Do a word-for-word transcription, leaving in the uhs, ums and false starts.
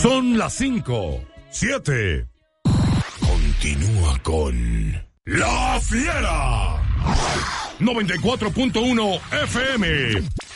Son las cinco, siete. Continúa con La Fiera. noventa y cuatro punto uno F M.